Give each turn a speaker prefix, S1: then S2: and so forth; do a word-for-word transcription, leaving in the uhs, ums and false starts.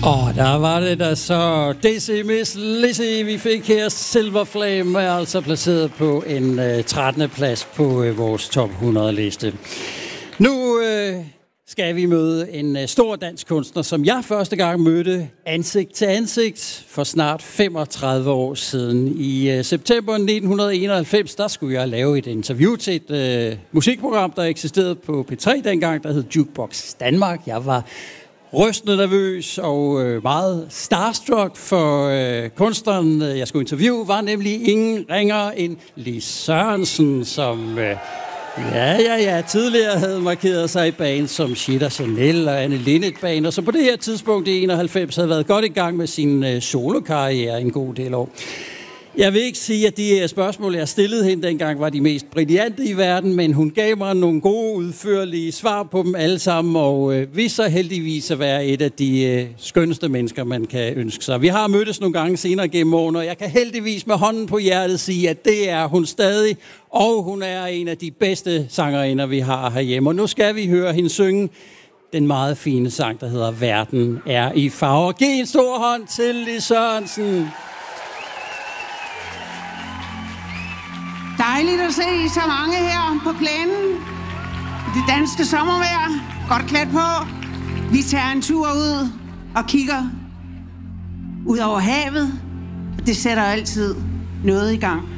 S1: Og der var det da så Dizzy Miss Lizzy, vi fik her. Silver Flame er altså placeret på en uh, trettende plads på uh, vores top hundrede liste. Nu uh, skal vi møde en uh, stor dansk kunstner, som jeg første gang mødte ansigt til ansigt for snart femogtredive år siden. I uh, september nitten enoghalvfems, der skulle jeg lave et interview til et uh, musikprogram, der eksisterede på P tre dengang, der hed Jukebox Danmark. Jeg var rystende nervøs og øh, meget starstruck, for øh, kunstneren, øh, jeg skulle interviewe, var nemlig ingen ringere end Lis Sørensen, som øh, ja, ja, ja, tidligere havde markeret sig i banen som Shit Chanel og Anne Linnet-baner, så på det her tidspunkt i enoghalvfems havde været godt i gang med sin øh, solokarriere en god del år. Jeg vil ikke sige, at de spørgsmål, jeg stillede hende dengang, var de mest brillante i verden, men hun gav mig nogle gode, udførlige svar på dem alle sammen, og øh, viste sig heldigvis at være et af de øh, skønneste mennesker, man kan ønske sig. Vi har mødtes nogle gange senere gennem årene, og jeg kan heldigvis med hånden på hjertet sige, at det er hun stadig, og hun er en af de bedste sangerinder, vi har herhjemme. Og nu skal vi høre hende synge den meget fine sang, der hedder Verden er i farver. Giv en stor hånd til Lis Sørensen.
S2: Dejligt at se så mange her på plænen. Det danske sommervejr. Godt klædt på. Vi tager en tur ud og kigger ud over havet. Det sætter altid noget i gang.